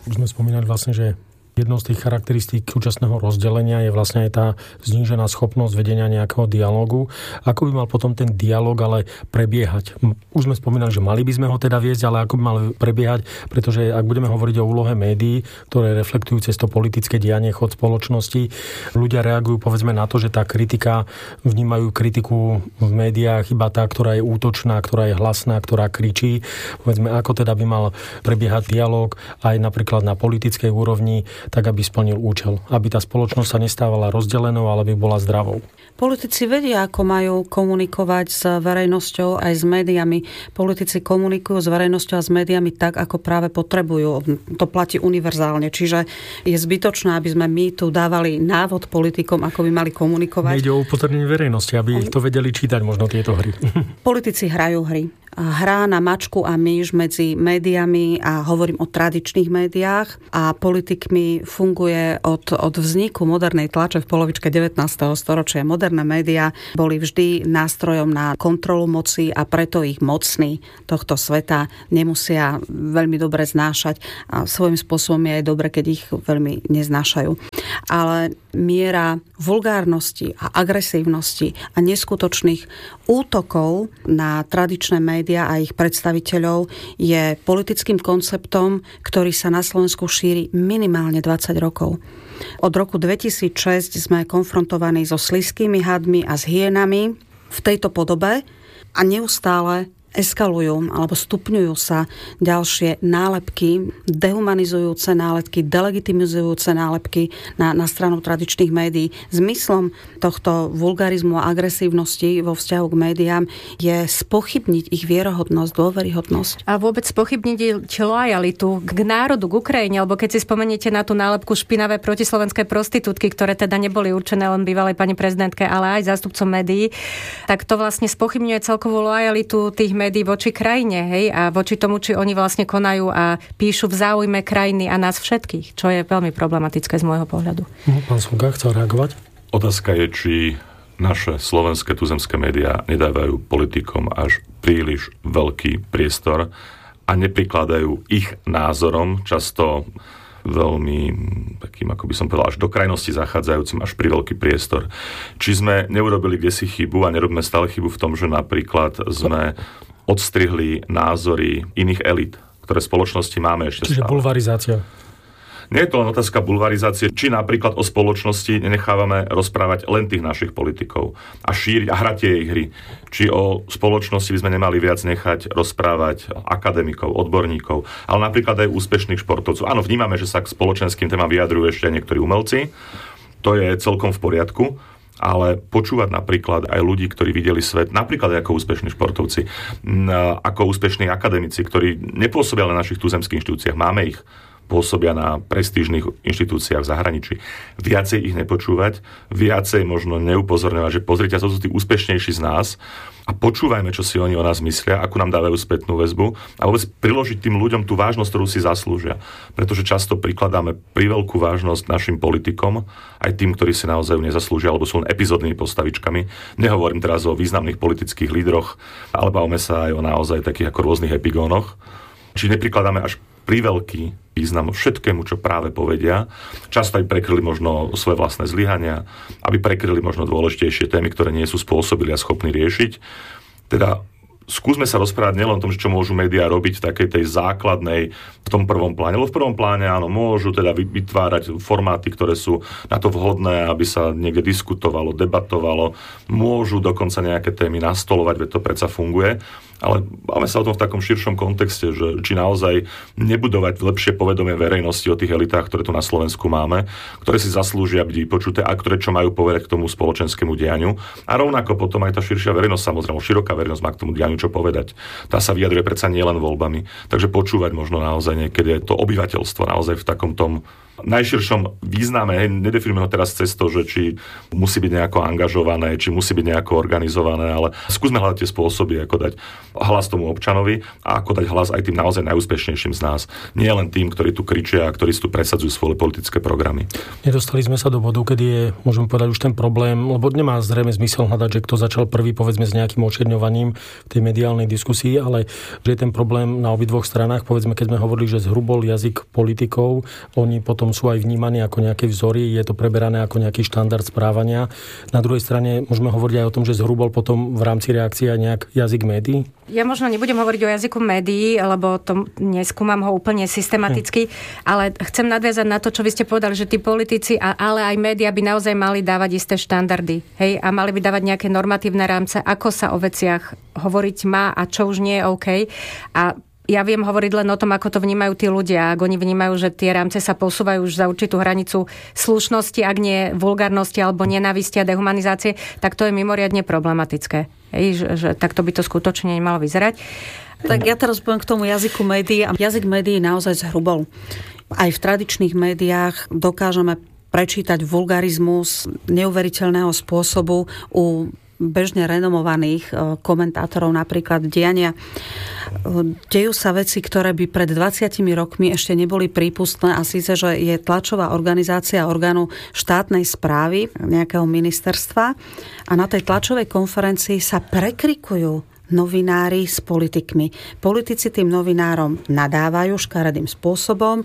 Už sme spomínali vlastne, že jednou z tých charakteristík súčasného rozdelenia je vlastne aj tá znížená schopnosť vedenia nejakého dialógu. Ako by mal potom ten dialóg ale prebiehať? Už sme spomínali, že mali by sme ho teda viesť, ale ako by mal prebiehať, pretože ak budeme hovoriť o úlohe médií, ktoré reflektujú cez to politické dianie, chod spoločnosti, ľudia reagujú povedzme na to, že tá kritika, vnímajú kritiku v médiách iba tá, ktorá je útočná, ktorá je hlasná, ktorá kričí. Povedzme, ako teda by mal prebiehať dialóg aj napríklad na politickej úrovni, tak aby splnil účel. Aby tá spoločnosť sa nestávala rozdelenou, ale by bola zdravou. Politici vedia, ako majú komunikovať s verejnosťou aj s médiami. Politici komunikujú s verejnosťou a s médiami tak, ako práve potrebujú. To platí univerzálne. Čiže je zbytočné, aby sme my tu dávali návod politikom, ako by mali komunikovať. Nejde o upozornenie verejnosti, aby ich to vedeli čítať možno tieto hry. Politici hrajú hry. Hrá na mačku a myš medzi médiami a hovorím o tradičných médiách a politikmi funguje od vzniku modernej tlače v polovičke 19. storočia. Moderné médiá boli vždy nástrojom na kontrolu moci a preto ich mocní tohto sveta nemusia veľmi dobre znášať a svojím spôsobom je aj dobre, keď ich veľmi neznášajú. Ale miera vulgárnosti a agresívnosti a neskutočných útokov na tradičné médiá a ich predstaviteľov je politickým konceptom, ktorý sa na Slovensku šíri minimálne 20 rokov. Od roku 2006 sme konfrontovaní so slizkými hadmi a s hyenami v tejto podobe a neustále eskalujú alebo stupňujú sa ďalšie nálepky, dehumanizujúce nálepky, delegitimizujúce nálepky na stranu tradičných médií. Zmyslom tohto vulgarizmu a agresívnosti vo vzťahu k médiám je spochybniť ich vierohodnosť, dôveryhodnosť. A vôbec spochybniť lojalitu k národu, k Ukrajine, alebo keď si spomeniete na tú nálepku špinavé protislovenské prostitútky, ktoré teda neboli určené len bývalej pani prezidentke, ale aj zástupcom médií, tak to vlastne spochybňuje celkovú lojalitu tých médií voči krajine, hej, a voči tomu, či oni vlastne konajú a píšu v záujme krajiny a nás všetkých, čo je veľmi problematické z môjho pohľadu. Pán Suga, chcel reagovať? Otázka je, či naše slovenské tuzemské médiá nedávajú politikom až príliš veľký priestor a neprikladajú ich názorom, často veľmi takým, ako by som povedal, až do krajnosti zachádzajúcim, až pri veľký priestor. Či sme neurobili kdesi chybu a nerobíme stále chybu v tom, že napríklad sme odstrihli názory iných elít, ktoré v spoločnosti máme ešte stále. Čiže bulvarizácia. Nie je to len otázka bulvarizácie, či napríklad o spoločnosti nenechávame rozprávať len tých našich politikov a šíriť a hrať tie ich hry. Či o spoločnosti by sme nemali viac nechať rozprávať akademikov, odborníkov, ale napríklad aj úspešných športovcov. Áno, vnímame, že sa k spoločenským témam vyjadrujú ešte aj niektorí umelci. To je celkom v poriadku. Ale počúvať napríklad aj ľudí, ktorí videli svet, napríklad ako úspešní športovci, ako úspešní akademici, ktorí nepôsobia len na našich tuzemských inštitúciách, máme ich, pôsobia na prestížnych inštitúciách v zahraničí. Viacej ich nepočúvať, viacej možno neupozorňovať, že pozrite, to sú tí úspešnejší z nás a počúvajme, čo si oni o nás myslia, ako nám dávajú spätnú väzbu a vôbec priložiť tým ľuďom tú vážnosť, ktorú si zaslúžia. Pretože často prikladáme priveľkú vážnosť našim politikom, aj tým, ktorí si naozaj nezaslúžia, alebo sú len epizodnými postavičkami. Nehovorím teraz o významných politických lídroch, ale bavme sa aj o naozaj takých ako rôznych epigónoch. Či neprikladáme až priveľký význam všetkému, čo práve povedia. Často aj prekryli možno svoje vlastné zlyhania, aby prekryli možno dôležitejšie témy, ktoré nie sú spôsobili a schopní riešiť. Teda skúsme sa rozprávať nielen o tom, čo môžu médiá robiť v takej tej základnej, v tom prvom pláne. Lebo v prvom pláne áno, môžu teda vytvárať formáty, ktoré sú na to vhodné, aby sa niekde diskutovalo, debatovalo. Môžu dokonca nejaké témy nastolovať, veď to predsa funguje. Ale máme sa o tom v takom širšom kontexte, že či naozaj nebudovať lepšie povedomie verejnosti o tých elitách, ktoré tu na Slovensku máme, ktoré si zaslúžia byť vypočuté a ktoré čo majú povedať k tomu spoločenskému dianiu. A rovnako potom aj tá širšia verejnosť, samozrejme, široká verejnosť má k tomu dianiu čo povedať. Tá sa vyjadruje predsa nielen voľbami. Takže počúvať možno naozaj niekedy to obyvateľstvo naozaj v takom tom najširšom význame, nedefinujeme ho teraz cez to, že či musí byť nejako angažované, či musí byť nejako organizované, ale skúsme hľadať tie spôsoby, ako dať hlas tomu občanovi a ako dať hlas aj tým naozaj najúspešnejším z nás. Nie len tým, ktorí tu kričia a ktorí tu presadzujú svoje politické programy. Nedostali sme sa do bodu, kedy je, môžeme povedať, už ten problém, lebo nemá zrejme zmysel hľadať, že kto začal prvý, povedzme, s nejakým očierňovaním v tej mediálnej diskusii, ale že je ten problém na obidvoch stranách. Povedzme, keď sme hovorili, že zhrubol jazyk politikov, oni potom sú aj vnímaní ako nejaké vzory, je to preberané ako nejaký štandard správania. Na druhej strane môžeme hovoriť aj o tom, že zhrubol potom v rámci reakcie aj nejak jazyk médií. Ja možno nebudem hovoriť o jazyku médií, lebo to neskúmam ho úplne systematicky, ale chcem nadviazať na to, čo vy ste povedali, že tí politici, ale aj médiá by naozaj mali dávať isté štandardy. Hej? A mali by dávať nejaké normatívne rámce, ako sa o veciach hovoriť má a čo už nie je OK. A ja viem hovoriť len o tom, ako to vnímajú tí ľudia. Ak oni vnímajú, že tie rámce sa posúvajú už za určitú hranicu slušnosti, ak nie vulgárnosti alebo nenávisti a dehumanizácie, tak to je mimoriadne problematické. Že takto by to skutočne nemalo vyzerať. Tak ja teraz poviem k tomu jazyku médií. Jazyk médií naozaj zhrubol. Aj v tradičných médiách dokážeme prečítať vulgarizmus neuveriteľného spôsobu u bežne renomovaných komentátorov, napríklad diania. Dejú sa veci, ktoré by pred 20 rokmi ešte neboli prípustné, a síce, že je tlačová organizácia orgánu štátnej správy nejakého ministerstva a na tej tlačovej konferencii sa prekrikujú novinári s politikmi. Politici tým novinárom nadávajú škaredým spôsobom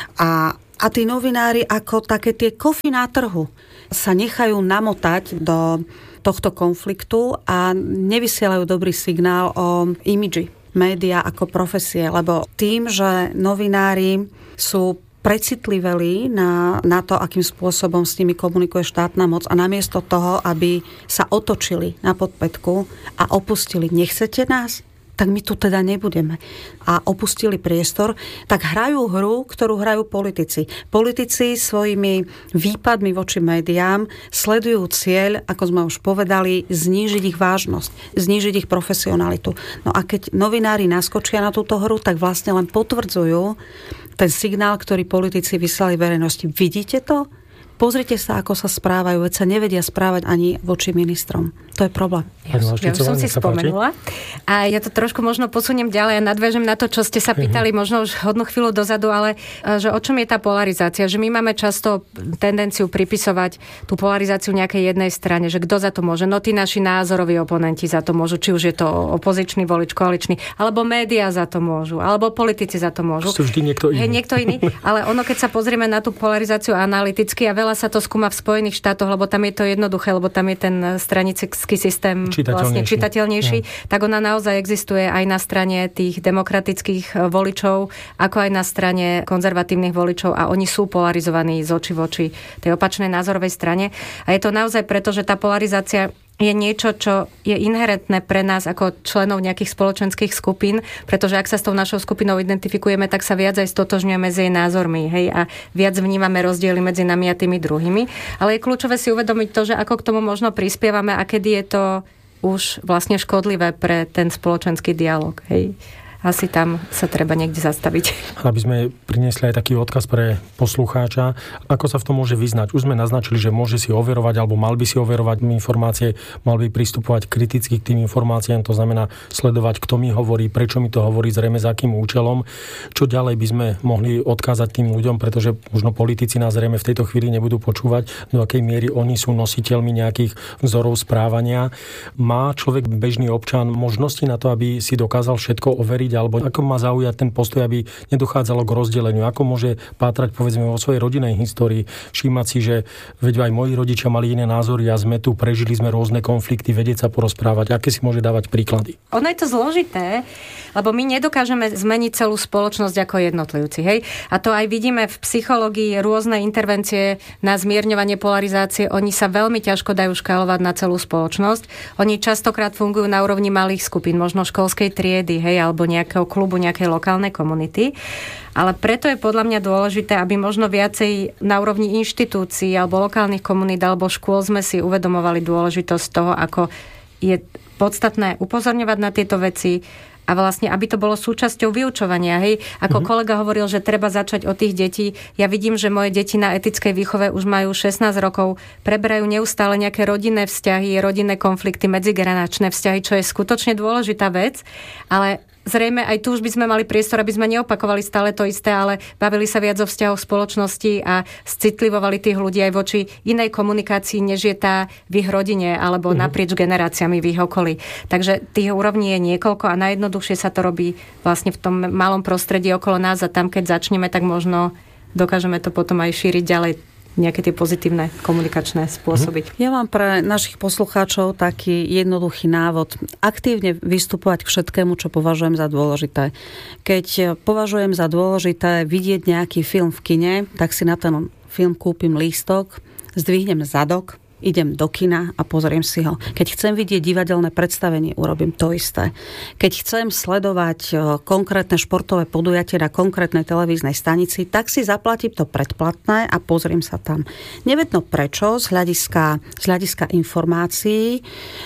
a tí novinári ako také tie kofy na trhu sa nechajú namotať do tohto konfliktu a nevysielajú dobrý signál o imidži média ako profesie, lebo tým, že novinári sú precitliveli na to, akým spôsobom s nimi komunikuje štátna moc a namiesto toho, aby sa otočili na podpätku a opustili, nechcete nás? Tak my tu teda nebudeme. A opustili priestor, tak hrajú hru, ktorú hrajú politici. Politici svojimi výpadmi voči médiám sledujú cieľ, ako sme už povedali, znížiť ich vážnosť, znížiť ich profesionalitu. No a keď novinári naskočia na túto hru, tak vlastne len potvrdzujú ten signál, ktorý politici vyslali verejnosti. Vidíte to? Pozrite sa, ako sa správajú, veď sa nevedia správať ani voči ministrom. To je problém. Ja už som si spomenula. A ja to trošku možno posuniem ďalej a nadviažem na to, čo ste sa pýtali možno už hodnú chvíľu dozadu, ale že o čom je tá polarizácia? Že my máme často tendenciu pripisovať tú polarizáciu nejakej jednej strane, že kto za to môže? No tí naši názoroví oponenti za to môžu, či už je to opozičný volič, koaličný, alebo médiá za to môžu, alebo politici za to môžu. To vždy niekto iný. Niekto iný, ale ono, keď sa pozrieme na tú polarizáciu analyticky a veľa sa to skúma v Spojených štátoch, lebo tam je to jednoduché, lebo tam je ten stranický systém vlastne čitateľnejší, tak ona naozaj existuje aj na strane tých demokratických voličov, ako aj na strane konzervatívnych voličov a oni sú polarizovaní z očí v oči tej opačnej názorovej strane. A je to naozaj preto, že tá polarizácia je niečo, čo je inherentné pre nás ako členov nejakých spoločenských skupín, pretože ak sa s tou našou skupinou identifikujeme, tak sa viac aj stotožňujeme s jej názormi, hej, a viac vnímame rozdiely medzi nami a tými druhými. Ale je kľúčové si uvedomiť to, že ako k tomu možno prispievame a kedy je to už vlastne škodlivé pre ten spoločenský dialog, hej. Asi tam sa treba niekde zastaviť. Aby sme priniesli aj taký odkaz pre poslucháča, ako sa v tom môže vyznať. Už sme naznačili, že môže si overovať, alebo mal by si overovať informácie, mal by pristupovať kriticky k tým informáciám, to znamená sledovať, kto mi hovorí, prečo mi to hovorí, zrejme za akým účelom. Čo ďalej by sme mohli odkázať tým ľuďom, pretože možno politici nás zrejme v tejto chvíli nebudú počúvať, do akej miery oni sú nositeľmi nejakých vzorov správania. Má človek, bežný občan, možnosti na to, aby si dokázal všetko overiť, alebo ako má zaujať ten postoj, aby nedochádzalo k rozdeleniu, ako môže pátrať, povedzme, vo svojej rodinnej histórii, všímať si, že veď aj moji rodičia mali iné názory a sme tu, prežili sme rôzne konflikty, vedieť sa porozprávať, aké si môže dávať príklady. Ono je to zložité, lebo my nedokážeme zmeniť celú spoločnosť ako jednotlivci, hej? A to aj vidíme v psychológii, rôzne intervencie na zmierňovanie polarizácie, oni sa veľmi ťažko dajú škálovať na celú spoločnosť. Oni častokrát fungujú na úrovni malých skupín, možno školskej triedy, hej, alebo nejakého klubu, nejakej lokálnej komunity. Ale preto je podľa mňa dôležité, aby možno viacej na úrovni inštitúcií alebo lokálnych komunít alebo škôl sme si uvedomovali dôležitosť toho, ako je podstatné upozorňovať na tieto veci a vlastne, aby to bolo súčasťou vyučovania. Hej? Ako kolega hovoril, že treba začať od tých detí. Ja vidím, že moje deti na etickej výchove už majú 16 rokov, preberajú neustále nejaké rodinné vzťahy, rodinné konflikty, medzigeneračné vzťahy, čo je skutočne dôležitá vec, ale zrejme aj tu už by sme mali priestor, aby sme neopakovali stále to isté, ale bavili sa viac o vzťahoch spoločnosti a citlivovali tých ľudí aj voči inej komunikácii, než je tá v ich rodine alebo naprieč generáciami v ich okolí. Takže tých úrovní je niekoľko a najjednoduchšie sa to robí vlastne v tom malom prostredí okolo nás a tam, keď začneme, tak možno dokážeme to potom aj šíriť ďalej, nejaké tie pozitívne komunikačné spôsoby. Ja mám pre našich poslucháčov taký jednoduchý návod. Aktívne vystupovať k všetkému, čo považujem za dôležité. Keď považujem za dôležité vidieť nejaký film v kine, tak si na ten film kúpim lístok, zdvihnem zadok, idem do kina a pozriem si ho. Keď chcem vidieť divadelné predstavenie, urobím to isté. Keď chcem sledovať konkrétne športové podujatie na konkrétnej televíznej stanici, tak si zaplatím to predplatné a pozriem sa tam. Nevedno prečo, z hľadiska informácií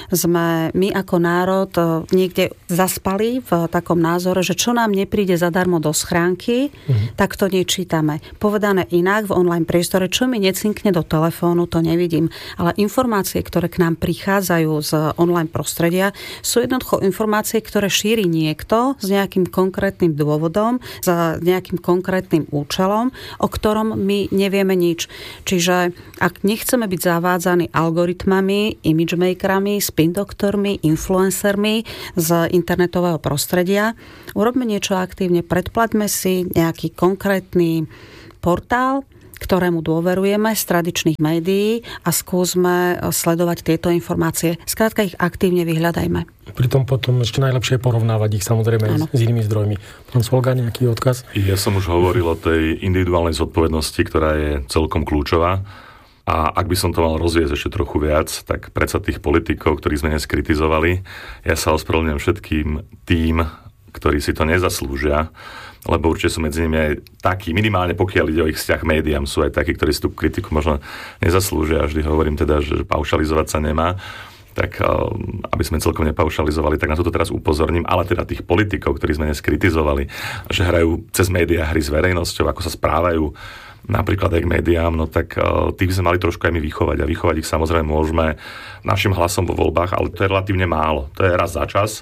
sme my ako národ niekde zaspali v takom názore, že čo nám nepríde zadarmo do schránky, tak to nečítame. Povedané inak, v online priestore, čo mi necinkne do telefónu, to nevidím. Ale informácie, ktoré k nám prichádzajú z online prostredia, sú jednoducho informácie, ktoré šíri niekto s nejakým konkrétnym dôvodom, za nejakým konkrétnym účelom, o ktorom my nevieme nič. Čiže ak nechceme byť zavádzaní algoritmami, imagemakerami, spin doktormi, influencermi z internetového prostredia, urobme niečo aktívne, predplaťme si nejaký konkrétny portál, ktorému dôverujeme z tradičných médií a skúsme sledovať tieto informácie. Skrátka ich aktívne vyhľadajme. Pritom potom ešte najlepšie je porovnávať ich samozrejme s inými zdrojmi. Pán Solga, nejaký odkaz? Ja som už hovoril o tej individuálnej zodpovednosti, ktorá je celkom kľúčová. A ak by som to mal rozviesť ešte trochu viac, tak predsa tých politikov, ktorých sme dnes kritizovali, ja sa ospravedlňujem všetkým tým, ktorí si to nezaslúžia, lebo určite sú medzi nimi aj takí, minimálne pokiaľ ide o ich vzťah médiám, sú aj takí, ktorí si tú kritiku možno nezaslúžia. Vždy hovorím teda, že paušalizovať sa nemá. Tak aby sme celkom nepaušalizovali, tak na toto teraz upozorním, ale teda tých politikov, ktorí sme dnes kritizovali, že hrajú cez médiá hry s verejnosťou, ako sa správajú napríklad aj k médiám, no tak tých sme mali trošku aj my vychovať a vychovať ich samozrejme môžeme našim hlasom vo voľbách, ale to je relatívne málo. To je raz za čas.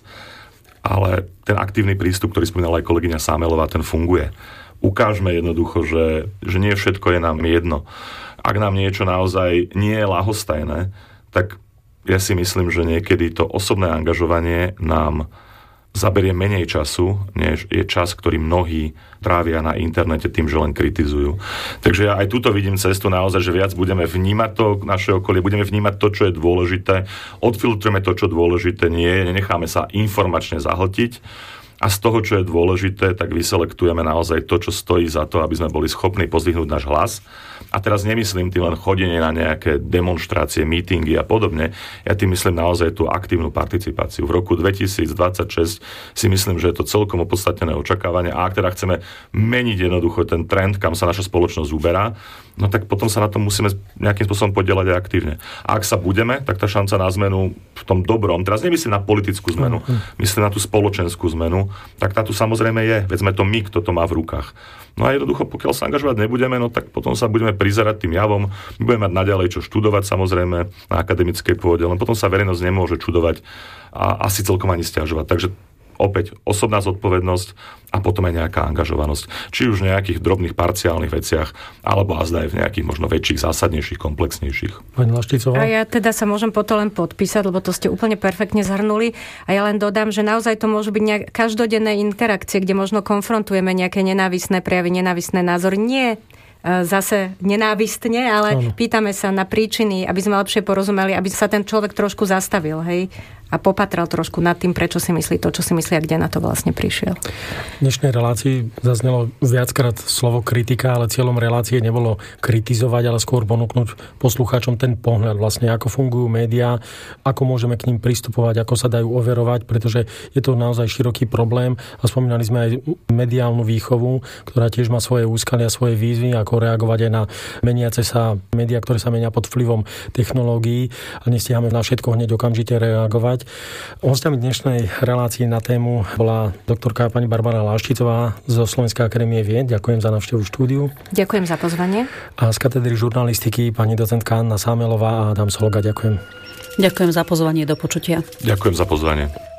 Ale ten aktívny prístup, ktorý spomínala aj kolegyňa Sámelová, ten funguje. Ukážme jednoducho, že nie všetko je nám jedno. Ak nám niečo naozaj nie je ľahostajné, tak ja si myslím, že niekedy to osobné angažovanie nám zaberie menej času, než je čas, ktorý mnohí trávia na internete tým, že len kritizujú. Takže ja aj tuto vidím cestu naozaj, že viac budeme vnímať to naše okolie, budeme vnímať to, čo je dôležité, odfiltrujeme to, čo dôležité nie je, nenecháme sa informačne zahltiť a z toho, čo je dôležité, tak vyselektujeme naozaj to, čo stojí za to, aby sme boli schopní pozdvihnúť náš hlas. A teraz nemyslím tým len chodenie na nejaké demonštrácie, mítingy a podobne. Ja tým myslím naozaj tú aktívnu participáciu. V roku 2026 si myslím, že je to celkom opodstatnené očakávanie. A ak teda chceme meniť jednoducho ten trend, kam sa naša spoločnosť uberá, no tak potom sa na tom musíme nejakým spôsobom podieľať aj aktívne. A ak sa budeme, tak tá šanca na zmenu v tom dobrom, teraz nemyslím na politickú zmenu, myslím na tú spoločenskú zmenu, tak tá tu samozrejme je. Veď sme to my, kto to má v rukách. No a jednoducho, pokiaľ sa angažovať nebudeme, no tak potom sa budeme prizerať tým javom. My budeme mať naďalej čo študovať samozrejme na akademickej pôde, len potom sa verejnosť nemôže čudovať a asi celkom ani sťažovať. Takže opäť osobná zodpovednosť a potom aj nejaká angažovanosť. Či už v nejakých drobných parciálnych veciach, alebo azda aj v nejakých možno väčších, zásadnejších, komplexnejších. Pani Laštícová? A ja teda sa môžem potom len podpísať, lebo to ste úplne perfektne zhrnuli. A ja len dodám, že naozaj to môžu byť každodenné interakcie, kde možno konfrontujeme nejaké nenávistné prejavy, nenávistné názory. Nie zase nenávistne, ale pýtame sa na príčiny, aby sme lepšie porozumeli, aby sa ten človek trošku zastavil, hej, a popatral trošku nad tým, prečo si myslí to, čo si myslí a kde na to vlastne prišiel. V dnešnej relácii zaznelo viackrát slovo kritika, ale cieľom relácie nebolo kritizovať, ale skôr ponúknuť poslucháčom ten pohľad, vlastne ako fungujú médiá, ako môžeme k ním pristupovať, ako sa dajú overovať, pretože je to naozaj široký problém a spomínali sme aj mediálnu výchovu, ktorá tiež má svoje úskalia, svoje výzvy, ako reagovať aj na meniace sa médiá, ktoré sa menia pod vplyvom technológií a nestiháme na všetko hneď okamžite reagovať. pokračovať. Hostiami dnešnej relácie na tému bola doktorka pani Barbara Láščicová zo Slovenskej akadémie vied. Ďakujem za návštevu štúdiu. Ďakujem za pozvanie. A z katedry žurnalistiky pani docentka Anna Sámelová a Adam Sologa. Ďakujem. Ďakujem za pozvanie, do počutia. Ďakujem za pozvanie.